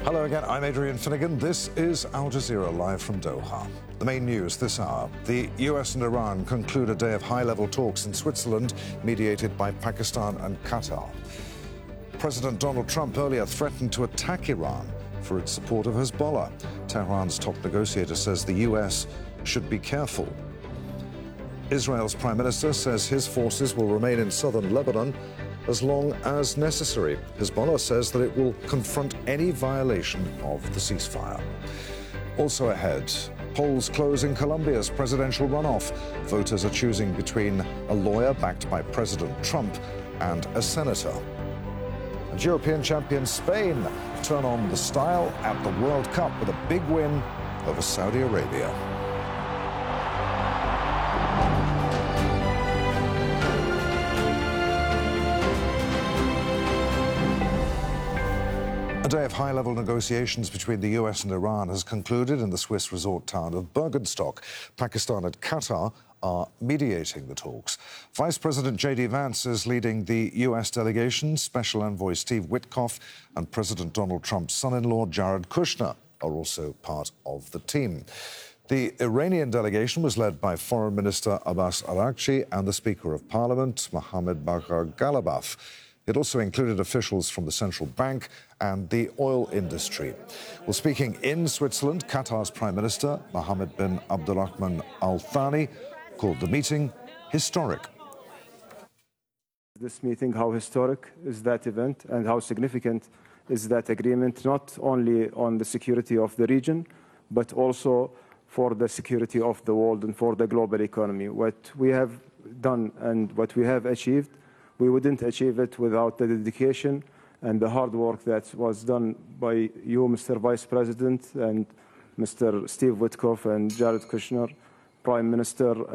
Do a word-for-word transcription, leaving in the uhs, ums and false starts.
Hello again, I'm Adrian Finnegan. This is Al Jazeera live from Doha. The main news this hour. The U S and Iran conclude a day of high-level talks in Switzerland, mediated by Pakistan and Qatar. President Donald Trump earlier threatened to attack Iran for its support of Hezbollah. Tehran's top negotiator says the U S should be careful. Israel's prime minister says his forces will remain in southern Lebanon as long as necessary. Hezbollah says that it will confront any violation of the ceasefire. Also ahead, polls close in Colombia's presidential runoff. Voters are choosing between a lawyer backed by President Trump and a senator. And European champion Spain turn on the style at the World Cup with a big win over Saudi Arabia. A day of high-level negotiations between the U S and Iran has concluded in the Swiss resort town of Bergenstock. Pakistan and Qatar are mediating the talks. Vice President J D Vance is leading the U S delegation. Special Envoy Steve Witkoff and President Donald Trump's son-in-law Jared Kushner are also part of the team. The Iranian delegation was led by Foreign Minister Abbas Araghchi and the Speaker of Parliament, Mohammad Bagher Ghalibaf. It also included officials from the central bank and the oil industry. Well, speaking in Switzerland, Qatar's Prime Minister, Mohammed bin Abdulrahman Al Thani, called the meeting historic. This meeting, how historic is that event and how significant is that agreement, not only on the security of the region, but also for the security of the world and for the global economy. What we have done and what we have achieved, we wouldn't achieve it without the dedication and the hard work that was done by you, Mister Vice President, and Mister Steve Witkoff and Jared Kushner, Prime Minister.